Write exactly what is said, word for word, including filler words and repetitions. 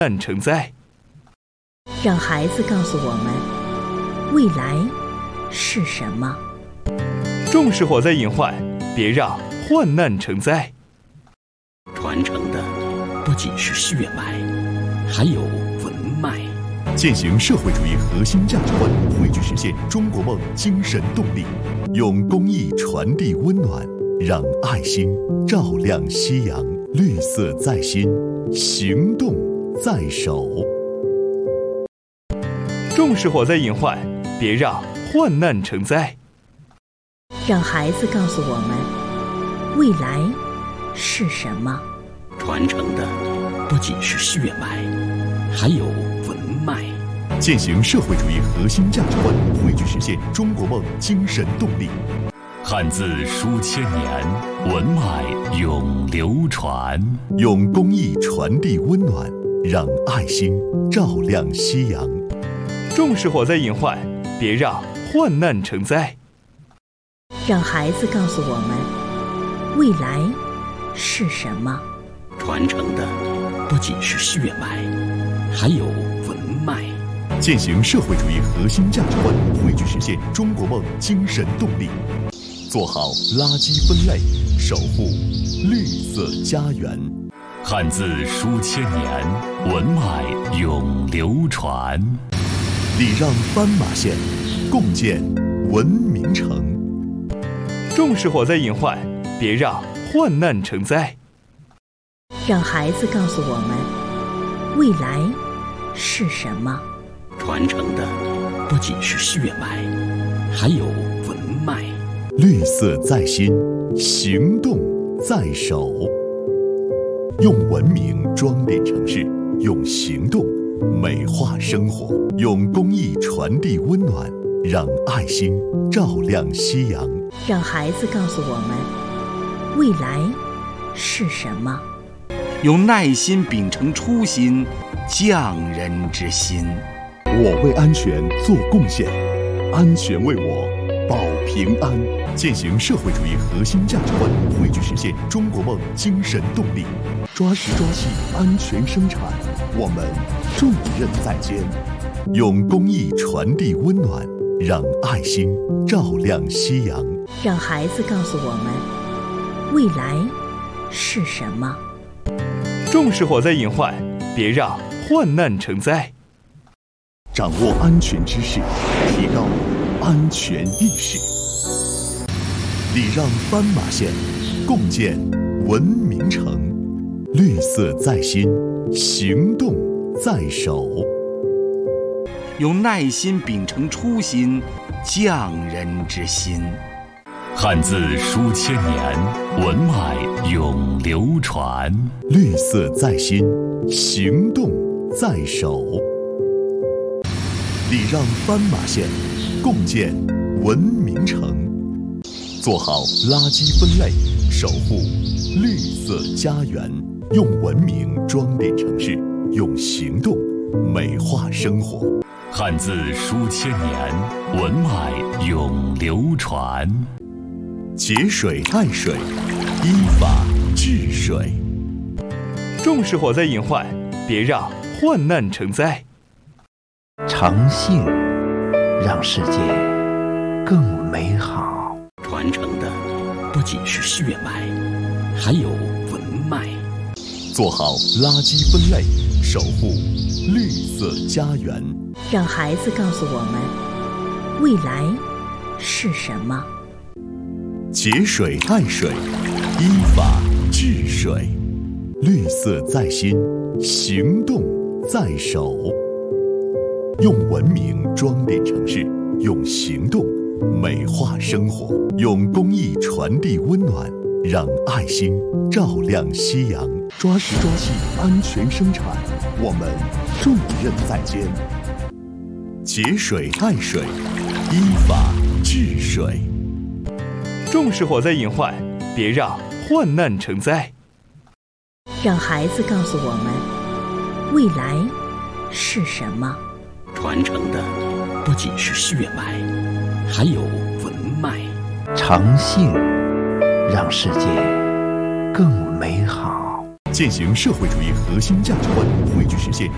难成灾。 让孩子告诉我们未来是什么。 重视火灾隐患，别让患难成灾。 传承的不仅是血脉，还有文脉。 践行社会主义核心价值观，汇聚实现中国梦精神动力，用公益传递温暖，让爱心照亮夕阳。绿色在心，行动在手。 重视火灾隐患，别让患难成灾。 让孩子告诉我们未来是什么。 传承的不仅是血脉，还有文脉。 践行社会主义核心价值观，汇聚实现中国梦精神动力。 汉字书千年，文脉永流传。 用公益传递温暖，让爱心照亮夕阳。 重视火灾隐患，别让患难成灾。 让孩子告诉我们未来是什么。 传承的不仅是血脉，还有文脉。 践行社会主义核心价值观，汇聚实现中国梦精神动力。做好垃圾分类，守护绿色家园。 汉字书千年，文脉永流传。 礼让斑马线，共建文明城。 重视火灾隐患，别让患难成灾。 让孩子告诉我们未来是什么。 传承的不仅是血脉，还有文脉。 绿色在心，行动在手。用文明装点城市，用行动美化生活，用公益传递温暖，让爱心照亮夕阳。 让孩子告诉我们未来是什么。 用耐心秉承初心，匠人之心。 我为安全做贡献，安全为我保平安。践行社会主义核心价值观，汇聚实现中国梦精神动力。抓实抓细，安全生产，我们重任在肩。用公益传递温暖，让爱心照亮夕阳。 让孩子告诉我们未来是什么。 重视火灾隐患，别让患难成灾。 掌握安全知识，提高安全意识。礼让斑马线，共建文明城。绿色在心，行动在手。 用耐心秉承初心，匠人之心。 汉字书千年，文脉永流传。 绿色在心，行动在手。礼让斑马线，共建文明城。做好垃圾分类，守护绿色家园。用文明装点城市，用行动美化生活。 汉字书千年，文脉永流传。 节水爱水，依法治水。 重视火灾隐患，别让患难成灾。 诚信让世界更美好。 传承的不仅是血脉，还有文脉。 做好垃圾分类，守护绿色家园。 让孩子告诉我们未来是什么。 节水爱水，依法治水。绿色在心，行动在手。用文明装点城市，用行动美化生活，用公益传递温暖，让爱心照亮夕阳。抓实抓细，安全生产，我们重任在肩。节水爱水，依法治水。 重视火灾隐患，别让患难成灾。 让孩子告诉我们未来是什么。 传承的不仅是血脉，还有文脉。 诚信让世界更美好。 践行社会主义核心价值观，汇聚实现